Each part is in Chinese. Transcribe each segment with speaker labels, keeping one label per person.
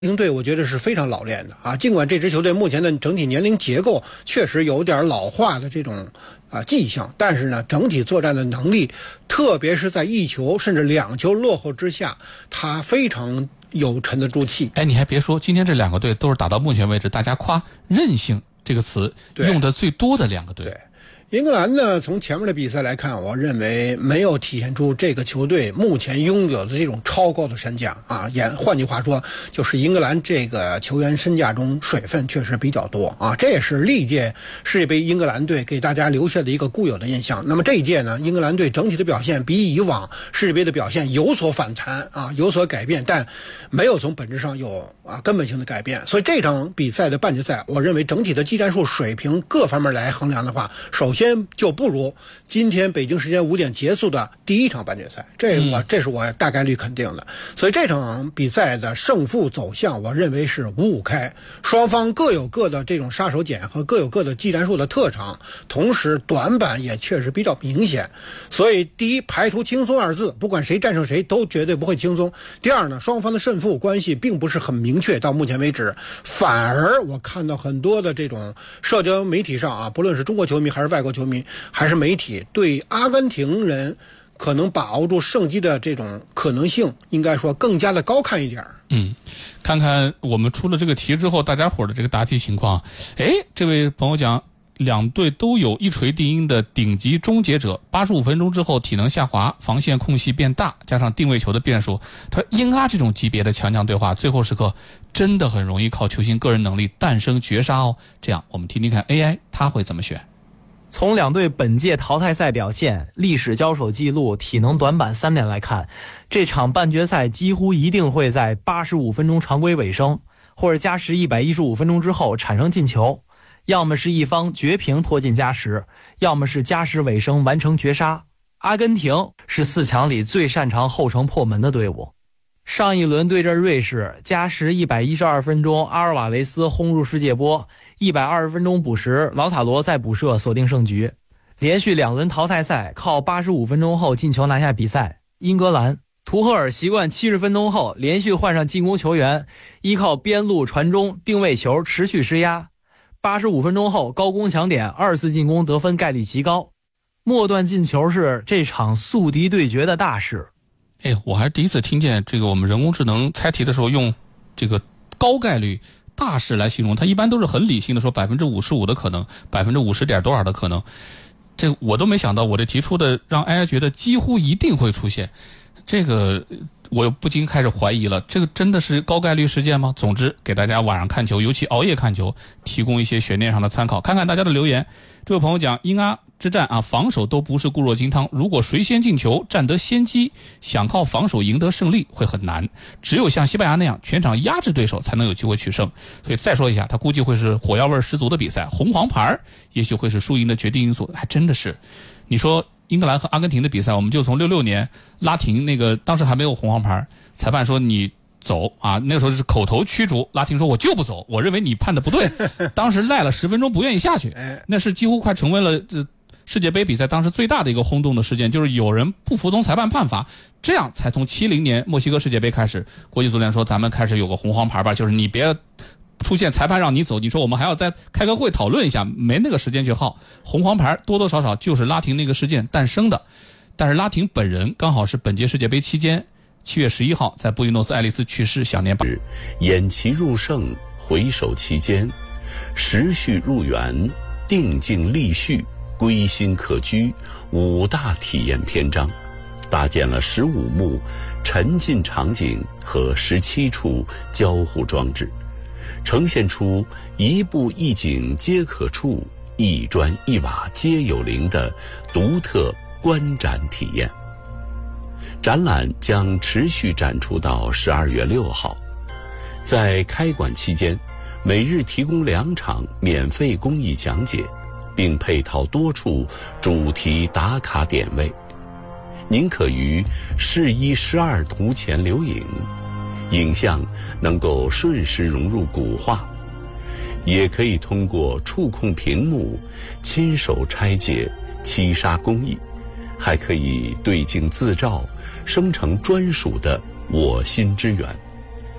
Speaker 1: 队我觉得是非常老练的啊，尽管这支球队目前的整体年龄结构确实有点老化的这种迹象，但是呢，整体作战的能力，特别是在1球甚至2球落后之下，他非常有沉得住气。
Speaker 2: 哎，你还别说，今天这2个队都是打到目前为止大家夸韧性这个词用的最多的2个队。
Speaker 1: 对。英格兰呢，从前面的比赛来看，我认为没有体现出这个球队目前拥有的这种超高的身价啊。换句话说，就是英格兰这个球员身价中水分确实比较多啊。这也是历届世界杯英格兰队给大家留下的一个固有的印象。那么这一届呢，英格兰队整体的表现比以往世界杯的表现有所反弹啊，有所改变，但没有从本质上有根本性的改变。所以这场比赛的半决赛，我认为整体的技战术水平各方面来衡量的话，首先就不如今天北京时间5点结束的第1场半决赛，这是我大概率肯定的。所以这场比赛的胜负走向，我认为是5-5开，双方各有各的这种杀手锏和各有各的技战术的特长，同时短板也确实比较明显。所以第一，排除轻松2字，不管谁战胜谁都绝对不会轻松。第二呢，双方的胜负关系并不是很明确，到目前为止，反而我看到很多的这种社交媒体上不论是中国球迷还是外国球迷还是媒体，对阿根廷人可能把握住胜机的这种可能性，应该说更加的高看一点。
Speaker 2: 看看我们出了这个题之后，大家伙的这个答题情况。这位朋友讲，2队都有一锤定音的顶级终结者，85分钟之后体能下滑，防线空隙变大，加上定位球的变数，他说英阿这种级别的强强对话，最后时刻真的很容易靠球星个人能力诞生绝杀哦。这样我们听听看 AI 他会怎么选。
Speaker 3: 从2队本届淘汰赛表现、历史交手记录、体能短板3点来看，这场半决赛几乎一定会在85分钟常规尾声，或者加时115分钟之后产生进球，要么是一方绝平拖进加时，要么是加时尾声完成绝杀。阿根廷是4强里最擅长后程破门的队伍。上一轮对阵瑞士，加时112分钟，阿尔瓦雷斯轰入世界波，120分钟补时，劳塔罗再补射锁定胜局。连续2轮淘汰赛靠85分钟后进球拿下比赛。英格兰图赫尔习惯70分钟后连续换上进攻球员，依靠边路传中定位球持续施压。85分钟后高攻抢点，2次进攻得分概率极高。末段进球是这场宿敌对决的大事。
Speaker 2: 我还是第一次听见这个我们人工智能猜题的时候用这个高概率大事来形容，它一般都是很理性的说55%的可能，50%点多少的可能。这我都没想到，我这提出的让 AI 觉得几乎一定会出现，这个我不禁开始怀疑了，这个真的是高概率事件吗？总之给大家晚上看球，尤其熬夜看球，提供一些悬念上的参考。看看大家的留言。这位朋友讲，英阿之战防守都不是固若金汤，如果谁先进球占得先机，想靠防守赢得胜利会很难，只有像西班牙那样全场压制对手才能有机会取胜。所以再说一下，他估计会是火药味十足的比赛，红黄牌也许会是输赢的决定因素。还真的是，你说英格兰和阿根廷的比赛，我们就从66年拉廷那个当时还没有红黄牌，裁判说你走那个时候是口头驱逐，拉廷说我就不走，我认为你判的不对，当时赖了10分钟不愿意下去，那是几乎快成为了世界杯比赛当时最大的一个轰动的事件，就是有人不服从裁判判罚，这样才从70年墨西哥世界杯开始，国际足联说咱们开始有个红黄牌吧，就是你别出现裁判让你走，你说我们还要再开个会讨论一下，没那个时间去耗。红黄牌多多少少就是拉廷那个事件诞生的，但是拉廷本人刚好是本届世界杯期间7月11号在布宜诺斯艾利斯去世，享年80。
Speaker 4: 偃旗入胜，回首其间，时序入园，定境立序，归心可居，5大体验篇章，搭建了15幕沉浸场景和17处交互装置，呈现出一步一景皆可触，一砖一瓦皆有灵的独特观展体验。展览将持续展出到12月6号，在开馆期间，每日提供2场免费公益讲解，并配套多处主题打卡点位。您可于世一12图前留影，影像能够瞬时融入古画，也可以通过触控屏幕亲手拆解漆砂工艺，还可以对镜自照，生成专属的我心之源。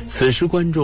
Speaker 4: 此时观众